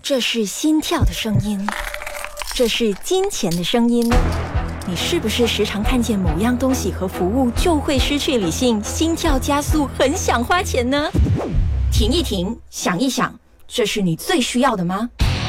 这是心跳的声音，这是金钱的声音。你是不是时常看见某样东西和服务就会失去理性，心跳加速，很想花钱呢？停一停，想一想，这是你最需要的吗？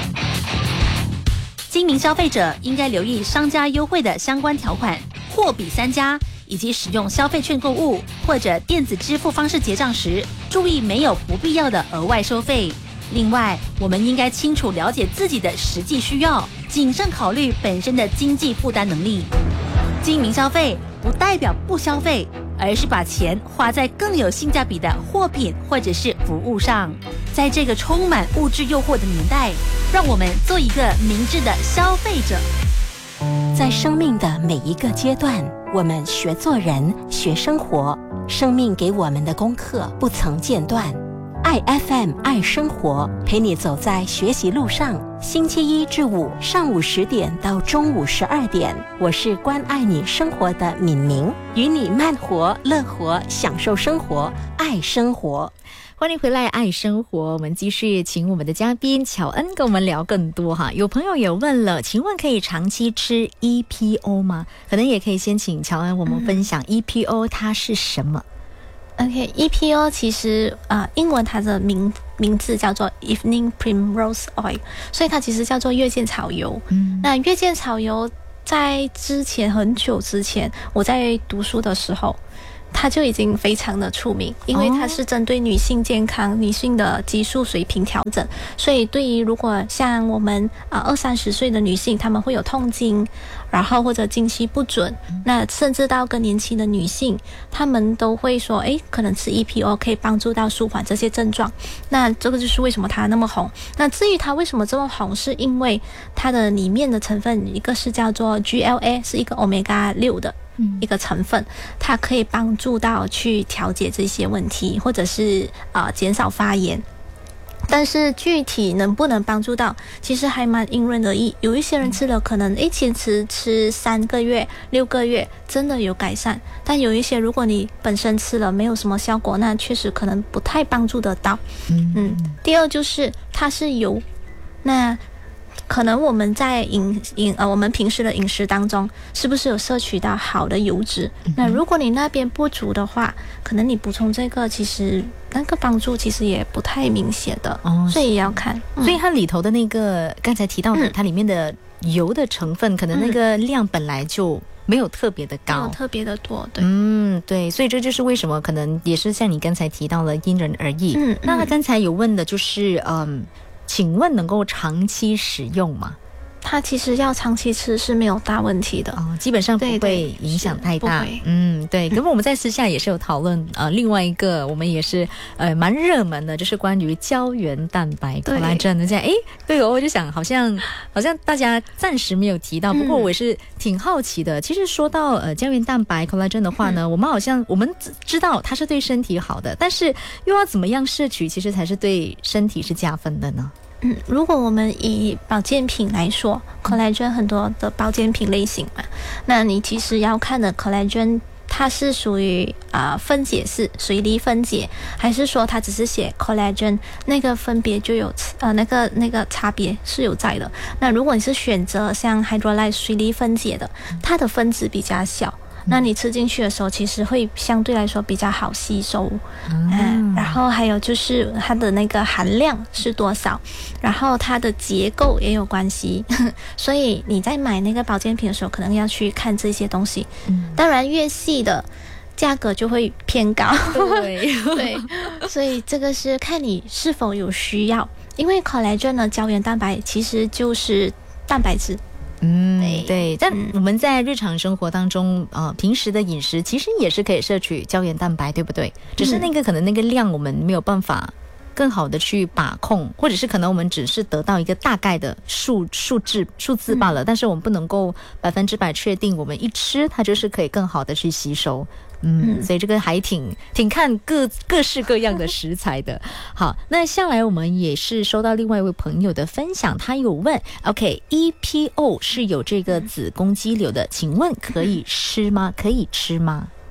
精明消费者应该留意商家优惠的相关条款，货比三家，以及使用消费券购物或者电子支付方式结账时，注意没有不必要的额外收费。另外，我们应该清楚了解自己的实际需要，谨慎考虑本身的经济负担能力。精明消费不代表不消费，而是把钱花在更有性价比的货品或者是服务上。在这个充满物质诱惑的年代，让我们做一个明智的消费者。 在生命的每一个阶段，我们学做人，学生活，生命给我们的功课不曾间断。爱 FM 爱生活，陪你走在学习路上。星期一至五上午10点到中午12点，我是关爱你生活的敏明，与你慢活、乐活，享受生活，爱生活。 欢迎回来爱生活，我们继续请我们的嘉宾巧恩跟我们聊更多哈。有朋友也问了，请问可以长期吃 EPO 吗？可能也可以先请巧恩我们分享 EPO 它是什么。 EPO 其实英文它的名字叫做 Evening Primrose Oil， 所以它其实叫做月见草油。那月见草油在之前很久之前，我在读书的时候，它就已经非常的出名，因为它是针对女性健康、女性的激素水平调整，所以对于如果像我们20-30岁的女性，她们会有痛经，然后或者经期不准，那甚至到更年期的女性，她们都会说，可能吃 EPO 可以帮助到舒缓这些症状。那这个就是为什么它那么红。那至于它为什么这么红，是因为它的里面的成分，一个是叫做 GLA， 是一个 Omega 6的一个成分，它可以帮助到去调节这些问题，或者是减少发炎。但是具体能不能帮助到，其实还蛮因人而异。有一些人吃了可能坚持吃3个月、6个月，真的有改善。但有一些如果你本身吃了没有什么效果，那确实可能不太帮助得到。第二就是它是油，那可能我们在我们平时的饮食当中，是不是有摄取到好的油脂？那如果你那边不足的话，可能你补充这个，其实那个帮助其实也不太明显的，所以也要看。 所以它里头的那个刚才提到的，它里面的油的成分，可能那个量本来就没有特别的高， 没有特别的多，对。 对，所以这就是为什么可能也是像你刚才提到了因人而异。那他刚才有问的就是请问能够长期使用吗？ 它其实要长期吃是没有大问题的， 基本上不会影响太大。对。可是我们在私下也是有讨论另外一个我们也是蛮热门的，就是关于胶原蛋白 collagen 的。对，我就想好像大家暂时没有提到，不过我也是挺好奇的。其实说到胶原蛋白 collagen 的话呢，我们知道它是对身体好的，但是又要怎么样摄取，其实才是对身体是加分的呢？ 如果我们以保健品来说，collagen 很多的保健品类型嘛，那你其实要看的 collagen， 它是属于分解式水离分解，还是说它只是写 collagen， 那个分别就有那个差别是有在的。那如果你是选择像 hydrolyze 水离分解的，它的分子比较小，那你吃进去的时候其实会相对来说比较好吸收。然后还有就是它的那个含量是多少，然后它的结构也有关系。所以你在买那个保健品的时候可能要去看这些东西。当然越细的价格就会偏高。对，所以这个是看你是否有需要，因为 collagen 呢，胶原蛋白其实就是蛋白质。 对，但我们在日常生活当中平时的饮食其实也是可以摄取胶原蛋白，对不对？只是可能那个量我们没有办法更好的去把控，或者是可能我们只是得到一个大概的数字罢了，但是我们不能够100%确定我们一吃它就是可以更好的去吸收。所以这个还挺看各式各样的食材的。好，那下来我们也是收到另外一位朋友的分享，他有问 EPO 是有这个子宫肌瘤的，请问可以吃吗？可以吃吗？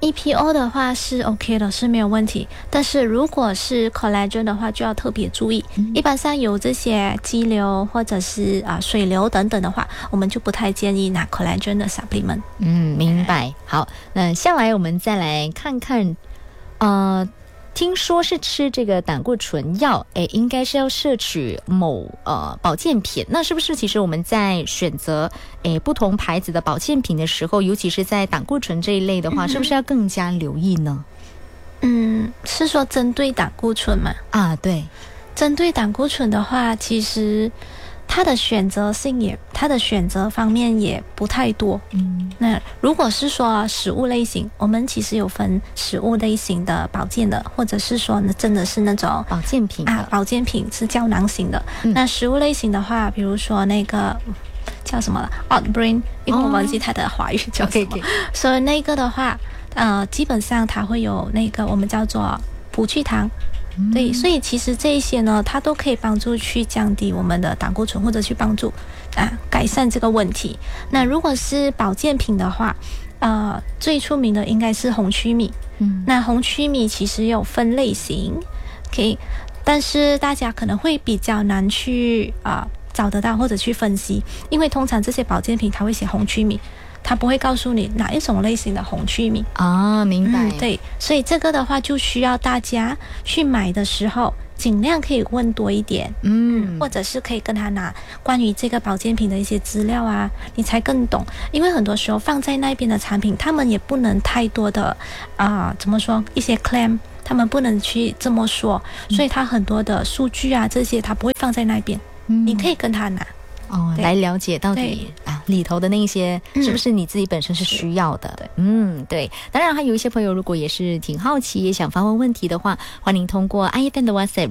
EPO 的话是 OK 的，是没有问题。但是如果是 collagen 的话，就要特别注意。一般上有这些肌瘤或者是水瘤等等的话，我们就不太建议拿 collagen 的 supplement。 明白。好，那下来我们再来看看，听说是吃这个胆固醇药，应该是要摄取某保健品。那是不是其实我们在选择不同牌子的保健品的时候，尤其是在胆固醇这一类的话，是不是要更加留意呢？ 是说针对胆固醇吗？ 对， 针对胆固醇的话，其实它的选择方面也不太多。那如果是说食物类型，我们其实有分食物类型的保健的，或者是说真的是那种保健品保健品是胶囊型的。那食物类型的话，比如说那个叫什么了 Outbrain， 因为我忘记它的华语叫什么。所以那个的话，基本上它会有那个我们叫做葡聚糖。对，所以其实这一些呢，它都可以帮助去降低我们的胆固醇，或者去帮助改善这个问题。那如果是保健品的话，最出名的应该是红曲米。那红曲米其实有分类型，OK， 但是大家可能会比较难去找得到或者去分析，因为通常这些保健品它会写红曲米，它不会告诉你哪一种类型的红曲米。 明白。 对，所以这个的话就需要大家去买的时候尽量可以问多一点，或者是可以跟他拿关于这个保健品的一些资料你才更懂。因为很多时候放在那边的产品，他们也不能太多的怎么说一些 claim， 他们不能去这么说，所以他很多的数据这些他不会放在那边，你可以跟他拿。 来了解到底里头的那些是不是你自己本身是需要的。对。当然还有一些朋友如果也是挺好奇也想发问问题的话，欢迎通过 IFM 的 WhatsApp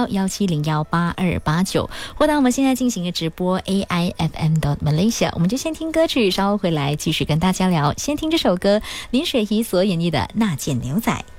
011-170-8289，或到我们现在进行的直播 AIFM.Malaysia。 我们就先听歌曲，稍后回来继续跟大家聊。先听这首歌，林雪怡所演绎的《那件牛仔》。